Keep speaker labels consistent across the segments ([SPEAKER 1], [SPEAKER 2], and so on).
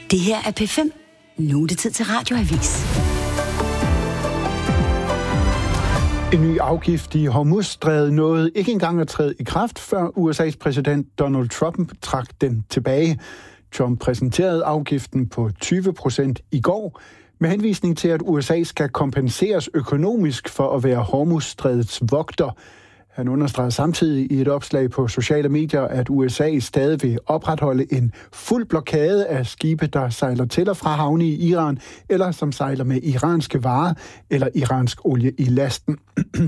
[SPEAKER 1] Det her er P5. Nu er det tid til Radioavis.
[SPEAKER 2] En ny afgift i Hormuzstrædet nåede ikke engang at træde i kraft, før USA's præsident Donald Trump trak den tilbage. Trump præsenterede afgiften på 20% i går, med henvisning til, at USA skal kompenseres økonomisk for at være Hormuzstrædets vogter. Han understreger samtidig i et opslag på sociale medier, at USA stadig vil opretholde en fuld blokade af skibe, der sejler til og fra havne i Iran, eller som sejler med iranske varer eller iransk olie i lasten.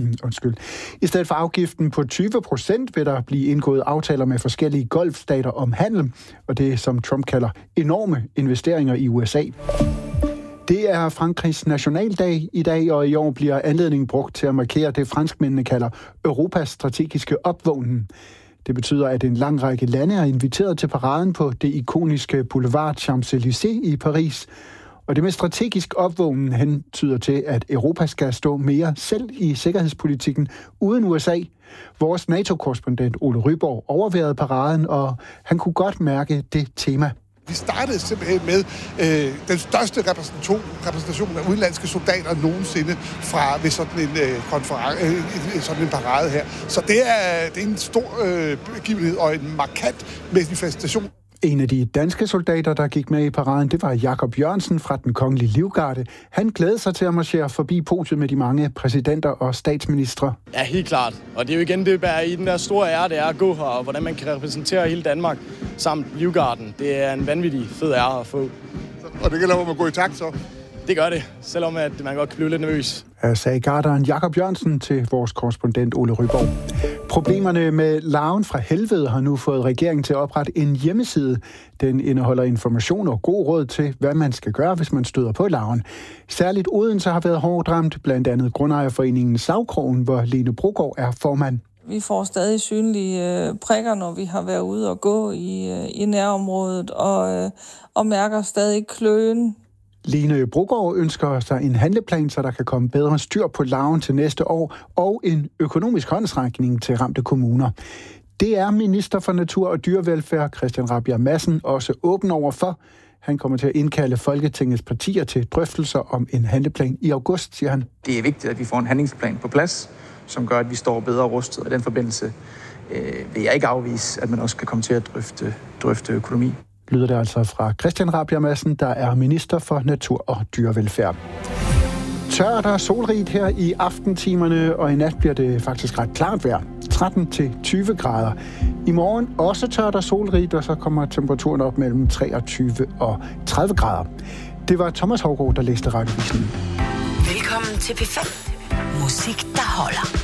[SPEAKER 2] I stedet for afgiften på 20% vil der blive indgået aftaler med forskellige golfstater om handel, og det som Trump kalder enorme investeringer i USA. Det er Frankrigs nationaldag i dag, og i år bliver anledningen brugt til at markere det, franskmændene kalder Europas strategiske opvågnen. Det betyder, at en lang række lande er inviteret til paraden på det ikoniske Boulevard Champs-Élysées i Paris. Og det med strategisk opvågnen hentyder til, at Europa skal stå mere selv i sikkerhedspolitikken uden USA. Vores NATO-korrespondent Ole Ryborg overværede paraden, og han kunne godt mærke det tema.
[SPEAKER 3] Vi startede simpelthen med den største repræsentation af udenlandske soldater nogensinde ved sådan en parade her. Så det er en stor begivenhed og en markant manifestation.
[SPEAKER 2] En af de danske soldater, der gik med i paraden, det var Jakob Jørgensen fra den kongelige livgarde. Han glædede sig til at marchere forbi podiet med de mange præsidenter og statsministre.
[SPEAKER 4] Ja, helt klart. Og det er jo igen det, der i den der store ære, det er at gå her, og hvordan man kan repræsentere hele Danmark samt livgarden. Det er en vanvittig fed ære at få.
[SPEAKER 3] Og det gælder om at gå i takt så?
[SPEAKER 4] Det gør det, selvom at man godt kan blive lidt nervøs.
[SPEAKER 2] Sagde garderen Jakob Jørgensen til vores korrespondent Ole Ryborg. Problemerne med larven fra helvede har nu fået regeringen til at oprette en hjemmeside. Den indeholder information og god råd til, hvad man skal gøre, hvis man støder på larven. Særligt Odense har været hårdt ramt, blandt andet Grundejerforeningen Savkrogen, hvor Lene Brogaard er formand.
[SPEAKER 5] Vi får stadig synlige prikker, når vi har været ude og gå i nærområdet, og mærker stadig kløen.
[SPEAKER 2] Lene Brogaard ønsker sig en handleplan, så der kan komme bedre styr på larven til næste år, og en økonomisk håndsrækning til ramte kommuner. Det er minister for Natur og Dyrevelfærd, Christian Rabjerg Madsen, også åben over for. Han kommer til at indkalde Folketingets partier til drøftelser om en handleplan i august, siger han.
[SPEAKER 6] Det er vigtigt, at vi får en handlingsplan på plads, som gør, at vi står bedre rustet. Og i den forbindelse vil jeg ikke afvise, at man også kan komme til at drøfte økonomi.
[SPEAKER 2] Lyder det altså fra Christian Rabjerg Madsen, der er minister for Natur og Dyrevelfærd. Tørt og solrigt her i aftentimerne, og i nat bliver det faktisk ret klart vejr. 13-20 grader. I morgen også tørt og solrigt, og så kommer temperaturen op mellem 23 og 30 grader. Det var Thomas Haugaard, der læste Radioavisen.
[SPEAKER 1] Velkommen til P5. Musik, der holder.